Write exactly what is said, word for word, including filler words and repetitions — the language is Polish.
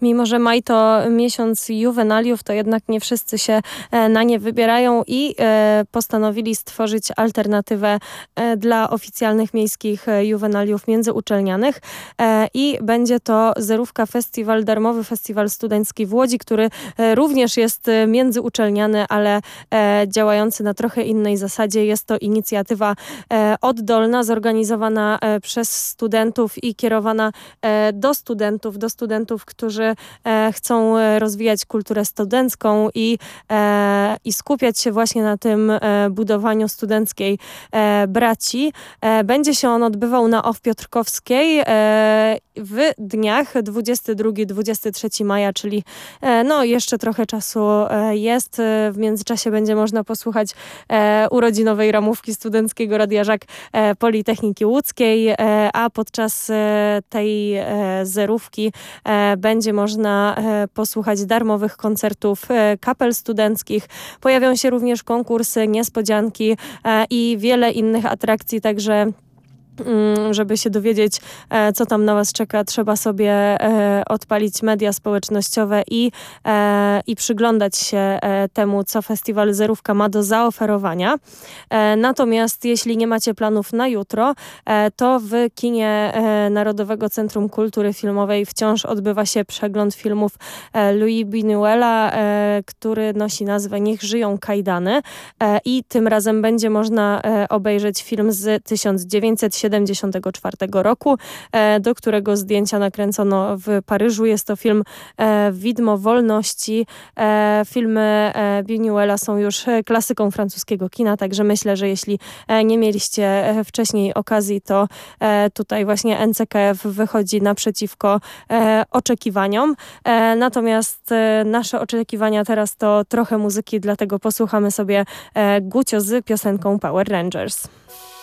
Mimo że maj to miesiąc juwenaliów, to jednak nie wszyscy się na nie wybierają i postanowili stworzyć alternatywę dla oficjalnych miejskich juwenaliów międzyuczelnianych i będzie to Zerówka Festiwal, darmowy festiwal studencki w Łodzi, który również jest międzyuczelniany, ale działający na trochę innej zasadzie. Jest to inicjatywa oddolna, zorganizowana przez studentów i kierowana do studentów, do studentów, którzy chcą rozwijać kulturę studencką i, i skupiać się właśnie na tym budowaniu studenckiej braci. Będzie się on odbywał na O F Piotrkowskiej w dniach dwudziestego drugiego do dwudziestego trzeciego maja, czyli no jeszcze trochę czasu jest. W międzyczasie będzie można posłuchać urodzinowej ramówki studenckiego Radia Żak Politechniki Łódzkiej, a podczas tej zerówki będzie można posłuchać darmowych koncertów kapel studenckich. Pojawią się również konkursy, niespodzianki i wiele innych atrakcji, także żeby się dowiedzieć, co tam na was czeka, trzeba sobie odpalić media społecznościowe i, i przyglądać się temu, co festiwal Zerówka ma do zaoferowania. Natomiast jeśli nie macie planów na jutro, to w kinie Narodowego Centrum Kultury Filmowej wciąż odbywa się przegląd filmów Louis Buñuela, który nosi nazwę Niech żyją kajdany, i tym razem będzie można obejrzeć film z tysiąc dziewięćset siedemdziesiątego czwartego roku, do którego zdjęcia nakręcono w Paryżu. Jest to film Widmo Wolności. Filmy Buñuela są już klasyką francuskiego kina, także myślę, że jeśli nie mieliście wcześniej okazji, to tutaj właśnie N C K F wychodzi naprzeciwko oczekiwaniom. Natomiast nasze oczekiwania teraz to trochę muzyki, dlatego posłuchamy sobie Gucio z piosenką Power Rangers.